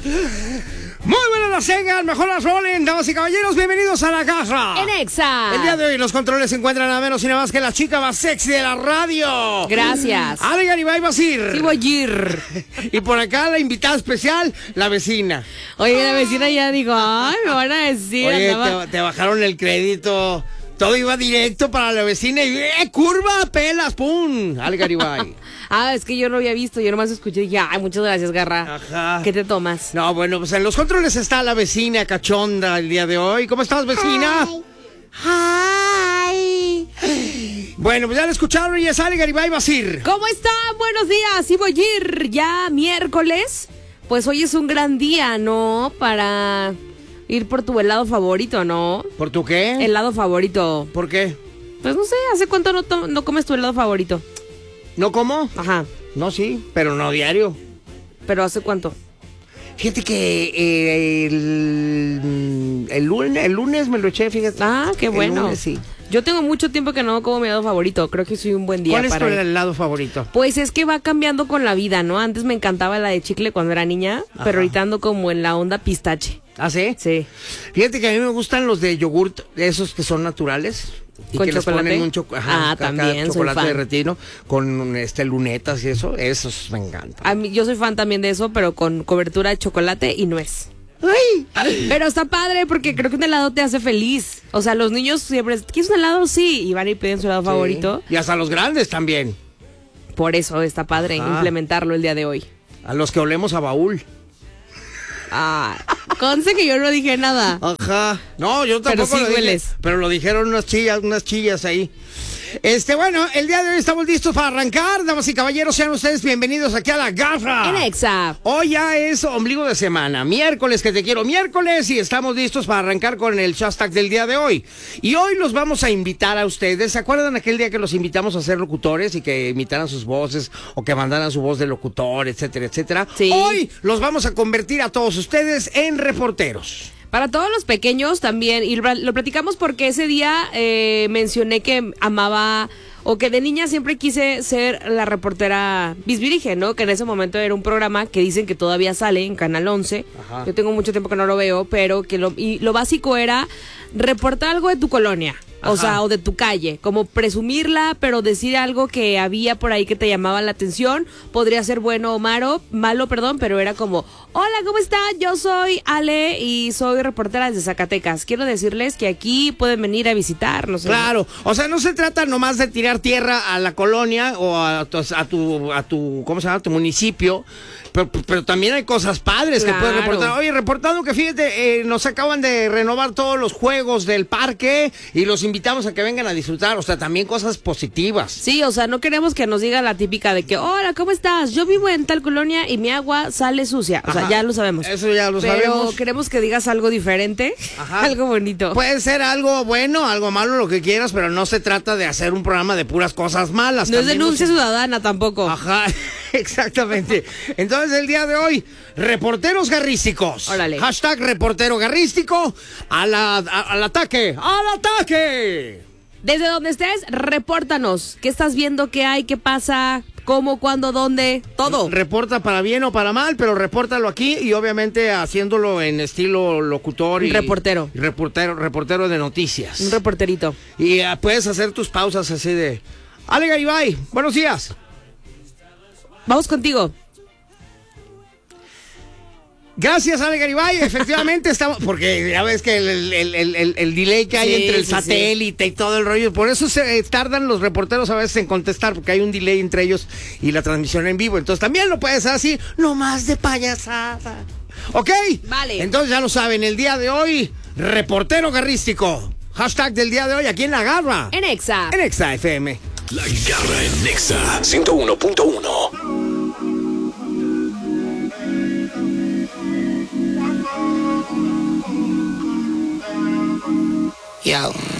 Muy buenas las tengan, mejor las rolen, damas y caballeros, bienvenidos a la casa. En Exa. El día de hoy los controles se encuentran a menos y nada más que la chica más sexy de la radio. Gracias. Ale Garibay Basir. Sí, voy a ir. Y por acá la invitada especial, la vecina. Oye, la vecina ya dijo, ay, me van a decir. Oye, te bajaron el crédito. Todo iba directo para la vecina y curva, pelas, pum. Ale Garibay. Es que yo no había visto, yo nomás escuché y dije, ay, muchas gracias, Garra. Ajá. ¿Qué te tomas? No, bueno, pues en los controles está la vecina cachonda el día de hoy. ¿Cómo estás, vecina? Hi. Bueno, pues ya la escucharon y es Ale Garibay Basir. ¿Cómo están? Buenos días, sí voy a ir. Ya miércoles, pues hoy es un gran día, ¿no? Para ir por tu helado favorito, ¿no? ¿Por tu qué? Helado favorito. ¿Por qué? Pues no sé, ¿hace cuánto no comes tu helado favorito? ¿No como? Ajá. No, sí, pero no diario. ¿Pero hace cuánto? Fíjate que el lunes me lo eché, fíjate. Ah, qué bueno. El lunes, sí. Yo tengo mucho tiempo que no como mi helado favorito. Creo que soy un buen día ¿Cuál es para tu ir. helado favorito? Pues es que va cambiando con la vida, ¿no? Antes me encantaba la de chicle cuando era niña, Ajá. pero ahorita ando como en la onda pistache. ¿Ah, sí? Sí. Fíjate que a mí me gustan los de yogurt, esos que son naturales. Y ¿Con que chocolate? les ponen un También soy chocolate fan. derretido con lunetas y eso. Esos me encantan. A mí, yo soy fan también de eso, pero con cobertura de chocolate y nuez. ¡Ay! Pero está padre porque creo que un helado te hace feliz. O sea, los niños siempre, ¿quieres un helado? Sí. Y van y piden su helado Sí. favorito. Y hasta los grandes también. Por eso está padre Ajá. implementarlo el día de hoy. A los que olemos a baúl. Conste que yo no dije nada. Ajá. No, yo Pero tampoco sí lo dije, hueles. pero lo dijeron unas chillas ahí. Bueno, el día de hoy estamos listos para arrancar. Damas y caballeros, sean ustedes bienvenidos aquí a La Garra. En Exa. Hoy ya es ombligo de semana, miércoles, que te quiero miércoles, y estamos listos para arrancar con el hashtag del día de hoy. Y hoy los vamos a invitar a ustedes. ¿Se acuerdan aquel día que los invitamos a ser locutores y que imitaran sus voces o que mandaran su voz de locutor, etcétera, etcétera? Sí. Hoy los vamos a convertir a todos ustedes en reporteros. Para todos los pequeños también, y lo platicamos porque ese día mencioné que amaba, o que de niña siempre quise ser la reportera Bisbirige, ¿no? Que en ese momento era un programa que dicen que todavía sale en Canal 11. Ajá. Yo tengo mucho tiempo que no lo veo, pero que lo básico era reportar algo de tu colonia. O Ajá. sea, o de tu calle, como presumirla, pero decir algo que había por ahí que te llamaba la atención. Podría ser bueno o malo, pero era como, hola, ¿cómo están? Yo soy Ale y soy reportera desde Zacatecas. Quiero decirles que aquí pueden venir a visitarnos. Claro, o sea, no se trata nomás de tirar tierra a la colonia o a tu ¿cómo se llama? Tu municipio, pero también hay cosas padres que puedes Claro. reportar. Oye, reportando que fíjate, nos acaban de renovar todos los juegos del parque y los invitamos a que vengan a disfrutar, o sea, también cosas positivas. Sí, o sea, no queremos que nos diga la típica de que, hola, ¿cómo estás? Yo vivo en tal colonia y mi agua sale sucia. O sea, Ajá. ya lo sabemos. Eso ya lo pero sabemos. queremos que digas algo diferente, Ajá. algo bonito. Puede ser algo bueno, algo malo, lo que quieras, pero no se trata de hacer un programa de puras cosas malas. No es También denuncia ciudadana tampoco. Ajá, exactamente. Entonces el día de hoy, reporteros garrísticos. Órale. Hashtag reportero garrístico al ataque, al ataque. Desde donde estés, repórtanos. ¿Qué estás viendo? ¿Qué hay? ¿Qué pasa? ¿Cómo? ¿Cuándo? ¿Dónde? Todo. Reporta para bien o para mal, pero repórtalo aquí y obviamente haciéndolo en estilo locutor y Reportero. Reportero de noticias. Un reporterito. Y puedes hacer tus pausas así de Ale Garibay, buenos días. Vamos contigo. Gracias, Ale Garibay. Efectivamente estamos, porque ya ves que el delay que hay Sí, entre el sí, satélite y todo el rollo, por eso se tardan los reporteros a veces en contestar, porque hay un delay entre ellos y la transmisión en vivo. Entonces también lo puedes hacer así, no más de payasada. ¿Ok? Vale. Entonces ya lo saben, el día de hoy, reportero garrístico. Hashtag del día de hoy aquí en La Garra. En Exa. En Exa FM. La Garra en Nexa 101.1. Yo.